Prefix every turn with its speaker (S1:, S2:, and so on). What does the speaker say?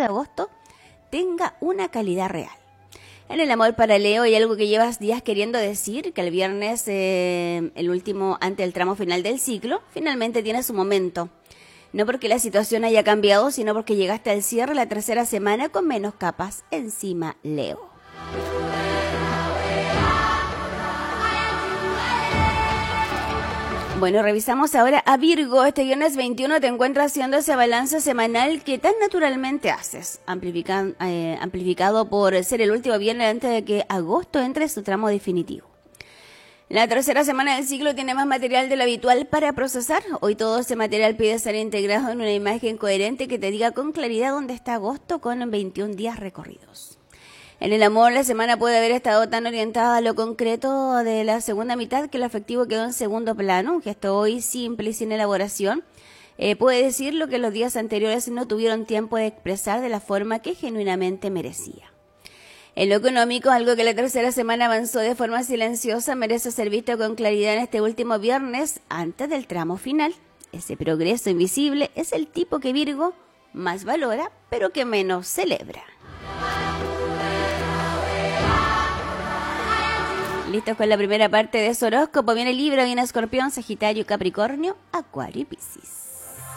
S1: de agosto tenga una calidad real. En el amor para Leo hay algo que llevas días queriendo decir, que el viernes, el último, ante el tramo final del ciclo, finalmente tiene su momento. No porque la situación haya cambiado, sino porque llegaste al cierre la tercera semana con menos capas encima, Leo. Bueno, revisamos ahora a Virgo. Este viernes 21 te encuentras haciendo ese balance semanal que tan naturalmente haces, amplificado por ser el último viernes antes de que agosto entre su tramo definitivo. La tercera semana del ciclo tiene más material de lo habitual para procesar. Hoy todo ese material pide ser integrado en una imagen coherente que te diga con claridad dónde está agosto con 21 días recorridos. En el amor, la semana puede haber estado tan orientada a lo concreto de la segunda mitad que lo afectivo quedó en segundo plano. Un gesto hoy simple y sin elaboración puede decir lo que los días anteriores no tuvieron tiempo de expresar de la forma que genuinamente merecía. En lo económico, algo que la tercera semana avanzó de forma silenciosa merece ser visto con claridad en este último viernes antes del tramo final. Ese progreso invisible es el tipo que Virgo más valora, pero que menos celebra. Listos con la primera parte de su horóscopo. Viene Libra, viene Escorpión, Sagitario, Capricornio, Acuario y Piscis.